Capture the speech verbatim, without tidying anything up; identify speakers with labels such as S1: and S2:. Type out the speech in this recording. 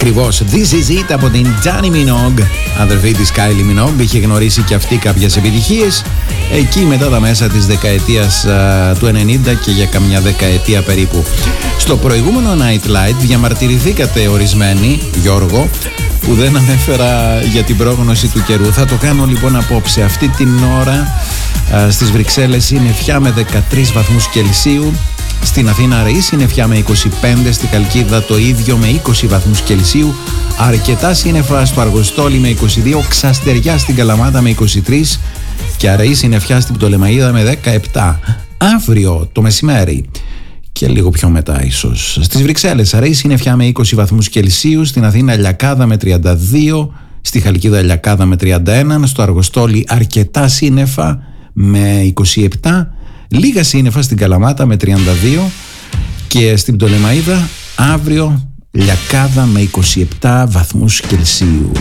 S1: Ακριβώς. This is it από την Dannii Minogue, αδερφή της Kylie Minogue. Είχε γνωρίσει και αυτή κάποιες επιτυχίες εκεί μετά τα μέσα της δεκαετίας α, του ενενήντα και για καμιά δεκαετία περίπου. Στο προηγούμενο Night Light διαμαρτυρηθήκατε ορισμένοι, Γιώργο, που δεν ανέφερα για την πρόγνωση του καιρού. Θα το κάνω λοιπόν απόψε. Αυτή την ώρα α, στις Βρυξέλλες είναι νεφιά με δεκατρείς βαθμούς Κελσίου. Στην Αθήνα ρεή σύννεφια με είκοσι πέντε, στη Χαλκίδα το ίδιο με είκοσι βαθμούς Κελσίου, αρκετά σύννεφα στο Αργοστόλι με είκοσι δύο, ξαστεριά στην Καλαμάτα με είκοσι τρία και αραιή σύννεφια στην Πτολεμαΐδα με δεκαεπτά. Αύριο το μεσημέρι και λίγο πιο μετά ίσως στις Βρυξέλλες αραιή σύννεφια με είκοσι βαθμούς Κελσίου, στην Αθήνα Λιακάδα με τριάντα δύο, στη Χαλκίδα Λιακάδα με τριάντα ένα, στο Αργοστόλι αρκετά σύννεφα με είκοσι επτά, λίγα σύννεφα στην Καλαμάτα με τριάντα δύο και στην Πτολεμαΐδα αύριο Λιακάδα με είκοσι επτά βαθμούς Κελσίου.